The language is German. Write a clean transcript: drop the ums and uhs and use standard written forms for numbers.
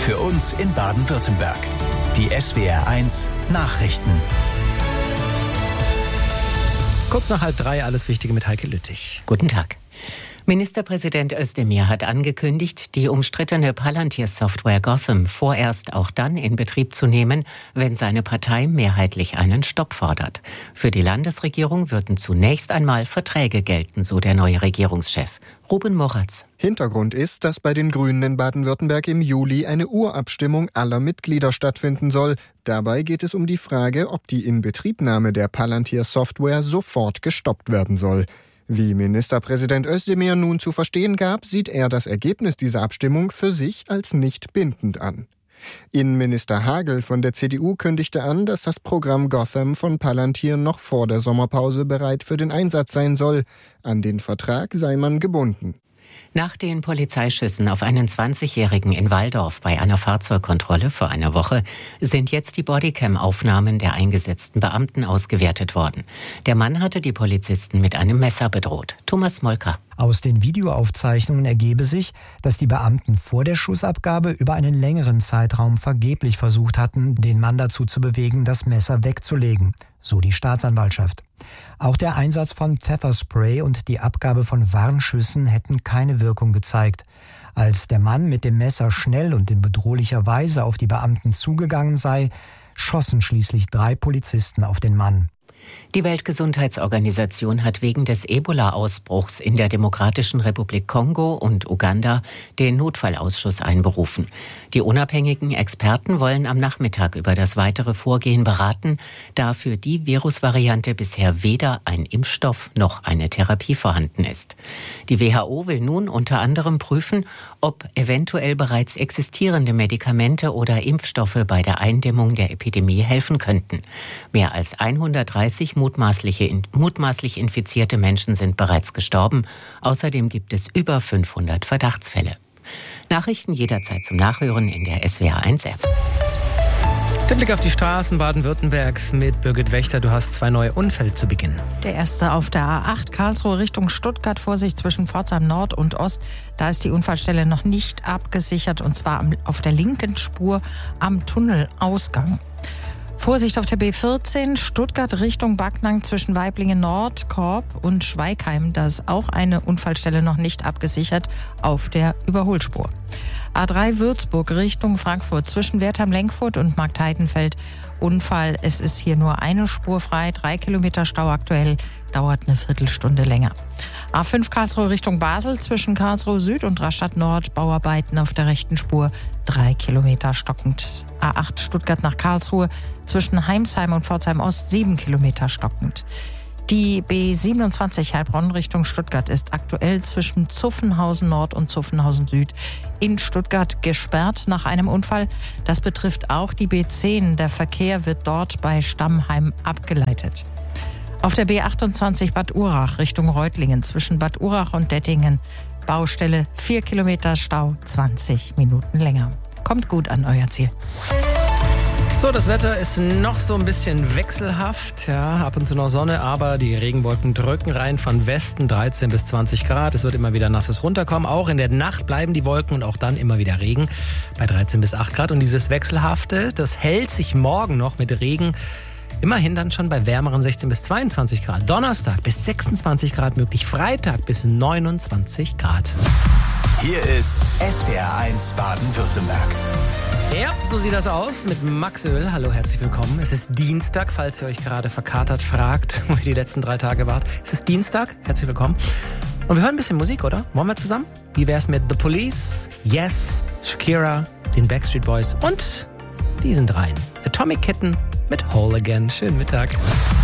Für uns in Baden-Württemberg. Die SWR1 Nachrichten. Kurz nach 2:30, alles Wichtige mit Heike Lüttich. Guten Tag. Ministerpräsident Özdemir hat angekündigt, die umstrittene Palantir-Software Gotham vorerst auch dann in Betrieb zu nehmen, wenn seine Partei mehrheitlich einen Stopp fordert. Für die Landesregierung würden zunächst einmal Verträge gelten, so der neue Regierungschef. Ruben Moratz. Hintergrund ist, dass bei den Grünen in Baden-Württemberg im Juli eine Urabstimmung aller Mitglieder stattfinden soll. Dabei geht es um die Frage, ob die Inbetriebnahme der Palantir-Software sofort gestoppt werden soll. Wie Ministerpräsident Özdemir nun zu verstehen gab, sieht er das Ergebnis dieser Abstimmung für sich als nicht bindend an. Innenminister Hagel von der CDU kündigte an, dass das Programm Gotham von Palantir noch vor der Sommerpause bereit für den Einsatz sein soll. An den Vertrag sei man gebunden. Nach den Polizeischüssen auf einen 20-Jährigen in Walldorf bei einer Fahrzeugkontrolle vor einer Woche sind jetzt die Bodycam-Aufnahmen der eingesetzten Beamten ausgewertet worden. Der Mann hatte die Polizisten mit einem Messer bedroht. Thomas Molker. Aus den Videoaufzeichnungen ergebe sich, dass die Beamten vor der Schussabgabe über einen längeren Zeitraum vergeblich versucht hatten, den Mann dazu zu bewegen, das Messer wegzulegen, so die Staatsanwaltschaft. Auch der Einsatz von Pfefferspray und die Abgabe von Warnschüssen hätten keine Wirkung gezeigt. Als der Mann mit dem Messer schnell und in bedrohlicher Weise auf die Beamten zugegangen sei, schossen schließlich 3 Polizisten auf den Mann. Die Weltgesundheitsorganisation hat wegen des Ebola-Ausbruchs in der Demokratischen Republik Kongo und Uganda den Notfallausschuss einberufen. Die unabhängigen Experten wollen am Nachmittag über das weitere Vorgehen beraten, da für die Virusvariante bisher weder ein Impfstoff noch eine Therapie vorhanden ist. Die WHO will nun unter anderem prüfen, ob eventuell bereits existierende Medikamente oder Impfstoffe bei der Eindämmung der Epidemie helfen könnten. Mehr als 130 mutmaßlich infizierte Menschen sind bereits gestorben. Außerdem gibt es über 500 Verdachtsfälle. Nachrichten jederzeit zum Nachhören in der SWR1-App. Der Blick auf die Straßen Baden-Württembergs mit Birgit Wächter. Du hast 2 neue Unfälle zu Beginn. Der erste auf der A8 Karlsruhe Richtung Stuttgart. Vorsicht zwischen Pforzheim Nord und Ost. Da ist die Unfallstelle noch nicht abgesichert, und zwar auf der linken Spur am Tunnelausgang. Vorsicht auf der B14 Stuttgart Richtung Backnang zwischen Waiblingen Nord, Korb und Schweigheim. Da ist auch eine Unfallstelle noch nicht abgesichert auf der Überholspur. A3 Würzburg Richtung Frankfurt zwischen Wertheim-Lenkfurt und Marktheidenfeld. Unfall, es ist hier nur eine Spur frei, 3 Kilometer Stau aktuell, dauert eine Viertelstunde länger. A5 Karlsruhe Richtung Basel zwischen Karlsruhe Süd und Rastatt Nord, Bauarbeiten auf der rechten Spur, 3 Kilometer stockend. A8 Stuttgart nach Karlsruhe zwischen Heimsheim und Pforzheim Ost, 7 Kilometer stockend. Die B27 Heilbronn Richtung Stuttgart ist aktuell zwischen Zuffenhausen Nord und Zuffenhausen Süd in Stuttgart gesperrt nach einem Unfall. Das betrifft auch die B10. Der Verkehr wird dort bei Stammheim abgeleitet. Auf der B28 Bad Urach Richtung Reutlingen zwischen Bad Urach und Dettingen. Baustelle, 4 Kilometer Stau, 20 Minuten länger. Kommt gut an euer Ziel. So, das Wetter ist noch so ein bisschen wechselhaft. Ja, ab und zu noch Sonne, aber die Regenwolken drücken rein von Westen, 13 bis 20 Grad. Es wird immer wieder nasses runterkommen. Auch in der Nacht bleiben die Wolken und auch dann immer wieder Regen bei 13 bis 8 Grad. Und dieses Wechselhafte, das hält sich morgen noch mit Regen. Immerhin dann schon bei wärmeren 16 bis 22 Grad. Donnerstag bis 26 Grad möglich. Freitag bis 29 Grad. Hier ist SWR1 Baden-Württemberg. Ja, so sieht das aus mit Max Öl. Hallo, herzlich willkommen. Es ist Dienstag, falls ihr euch gerade verkatert fragt, wo ihr die letzten 3 Tage wart. Es ist Dienstag, herzlich willkommen. Und wir hören ein bisschen Musik, oder? Wollen wir zusammen? Wie wär's mit The Police, Yes, Shakira, den Backstreet Boys und diesen 3. Atomic Kitten mit Whole Again. Schönen Mittag.